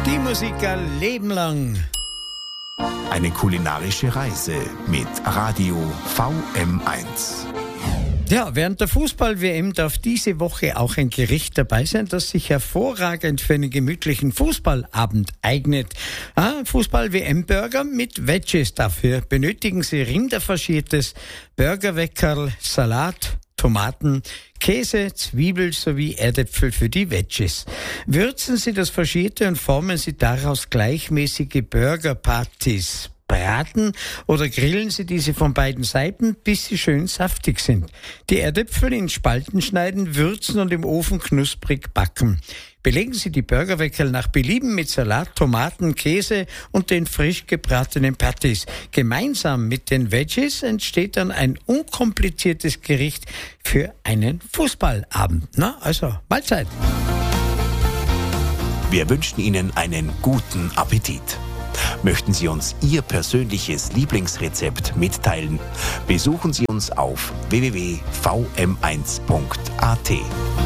Die Musik ein Leben lang. Eine kulinarische Reise mit Radio VM1. Ja, während der Fußball-WM darf diese Woche auch ein Gericht dabei sein, das sich hervorragend für einen gemütlichen Fußballabend eignet. Fußball-WM-Burger mit Veggies. Dafür benötigen Sie rinderfaschiertes Burgerweckerl, Salat, Tomaten, Käse, Zwiebel sowie Erdäpfel für die Veggies. Würzen Sie das Faschierte und formen Sie daraus gleichmäßige Burger-Patties. Braten oder grillen Sie diese von beiden Seiten, bis sie schön saftig sind. Die Erdäpfel in Spalten schneiden, würzen und im Ofen knusprig backen. Belegen Sie die Burgerweckerl nach Belieben mit Salat, Tomaten, Käse und den frisch gebratenen Patties. Gemeinsam mit den Veggies entsteht dann ein unkompliziertes Gericht für einen Fußballabend. Also Mahlzeit. Wir wünschen Ihnen einen guten Appetit. Möchten Sie uns Ihr persönliches Lieblingsrezept mitteilen? Besuchen Sie uns auf www.vm1.at.